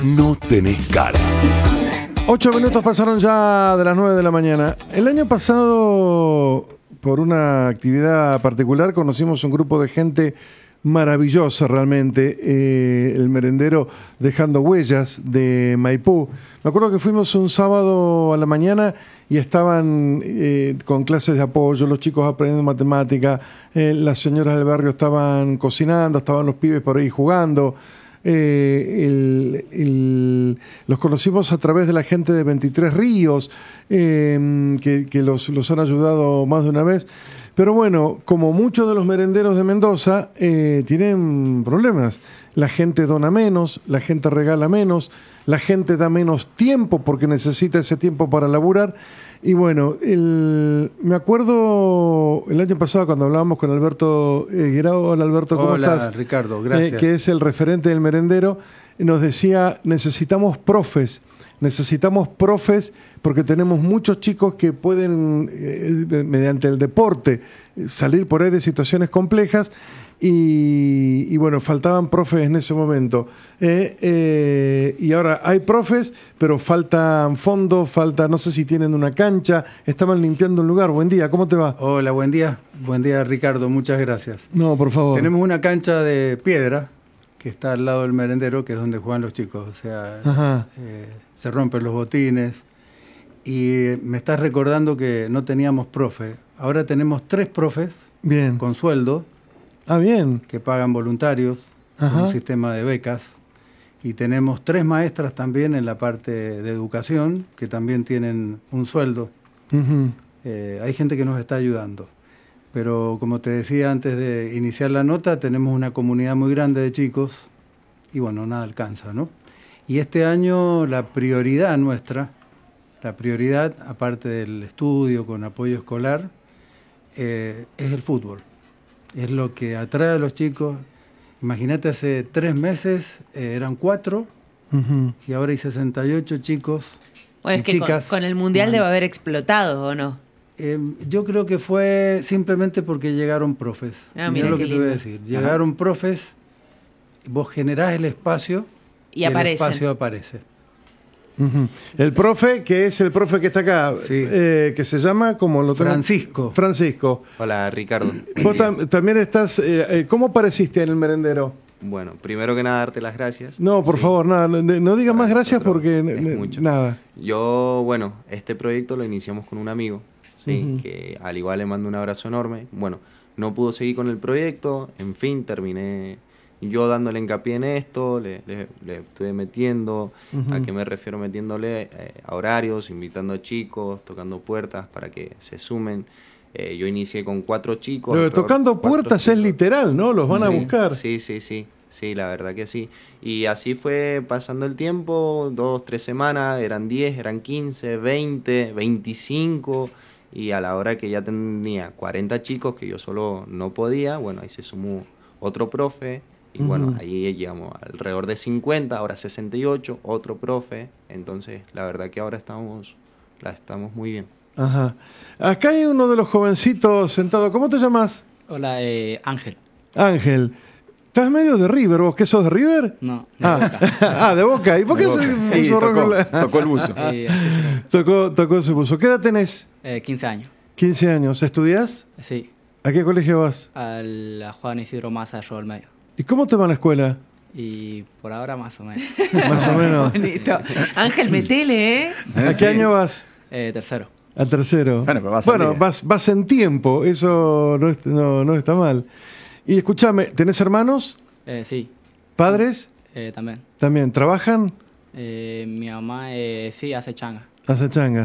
No tenés cara. 8 minutos pasaron ya de las 9 de la mañana. El año pasado, por una actividad particular, conocimos un grupo de gente maravillosa realmente. El merendero Dejando Huellas de Maipú. Me acuerdo que fuimos un sábado a la mañana y estaban con clases de apoyo, los chicos aprendiendo matemática, las señoras del barrio estaban cocinando, estaban los pibes por ahí jugando. Los conocimos a través de la gente de 23 Ríos, que los han ayudado más de una vez. Pero bueno, como muchos de los merenderos de Mendoza, tienen problemas. La gente dona menos, la gente regala menos, la gente da menos tiempo porque necesita ese tiempo para laburar. Y bueno, me acuerdo el año pasado cuando hablábamos con Alberto Guirao. Hola Alberto, ¿cómo estás? Hola Ricardo, gracias. Que es el referente del merendero. Nos decía, necesitamos profes porque tenemos muchos chicos que pueden, mediante el deporte, salir por ahí de situaciones complejas. Y bueno, faltaban profes en ese momento. Y ahora hay profes, pero faltan fondos, no sé si tienen una cancha, estaban limpiando un lugar. Buen día, ¿cómo te va? Hola, buen día Ricardo, muchas gracias. No, por favor. Tenemos una cancha de piedra que está al lado del merendero, que es donde juegan los chicos. O sea, se rompen los botines. Y me estás recordando que no teníamos profe. Ahora tenemos 3 profes. Bien. Con sueldo. Ah, bien. Que pagan voluntarios, con un sistema de becas. Y tenemos 3 maestras también en la parte de educación, que también tienen un sueldo. Hay gente que nos está ayudando. Pero como te decía antes de iniciar la nota, tenemos una comunidad muy grande de chicos y bueno, nada alcanza, ¿no? Y este año la prioridad nuestra, aparte del estudio con apoyo escolar, es el fútbol. Es lo que atrae a los chicos. Imagínate, hace 3 meses eran 4 y ahora hay 68 chicos bueno, y es que chicas. Con el Mundial debe haber explotado, ¿o no? Yo creo que fue simplemente porque llegaron profes. Mira lo que te voy a decir. Llegaron profes, vos generás el espacio y el espacio aparece. El profe, que es el profe que está acá, sí. Que se llama, como lo tengo? Francisco. Hola, Ricardo. Vos también estás, ¿cómo apareciste en el merendero? Bueno, primero que nada, darte las gracias. No, por favor, nada, no digas más gracias porque mucho. Nada. Yo, bueno, este proyecto lo iniciamos con un amigo, ¿sí? Que al igual le mando un abrazo enorme. Bueno, no pudo seguir con el proyecto, en fin, terminé yo dándole hincapié en esto, le estuve metiendo. ¿A qué me refiero? Metiéndole a horarios, invitando a chicos, tocando puertas para que se sumen. Yo inicié con 4 chicos. Lo de tocando puertas es literal, ¿no? Los van a buscar. Sí, la verdad que sí. Y así fue pasando el tiempo, 2, 3 semanas, eran 10, eran 15, 20, 25... Y a la hora que ya tenía 40 chicos, que yo solo no podía, bueno, ahí se sumó otro profe. Y bueno, ahí llegamos alrededor de 50, ahora 68, otro profe. Entonces, la verdad que ahora estamos muy bien. Ajá. Acá hay uno de los jovencitos sentado. ¿Cómo te llamas? Hola, Ángel. Ángel. ¿Estás medio de River vos? ¿Qué sos de River? No, de Boca. De Boca. ¿Y por qué sos un buzo rojo? Tocó el buzo. Tocó ese buzo. ¿Qué edad tenés? 15 años. 15 años. ¿Estudiás? Sí. ¿A qué colegio vas? A la Juan Isidro Maza de Río del Medio. ¿Y cómo te va en la escuela? Y por ahora más o menos. Más o menos. Bonito. Ángel, metele, ¿eh? ¿A qué año vas? Tercero. Al tercero. Bueno, vas en tiempo. Eso no está mal. Y escúchame, ¿tenés hermanos? Sí. ¿Padres? También. ¿También? ¿Trabajan? Mi mamá sí hace changa. Hace changa.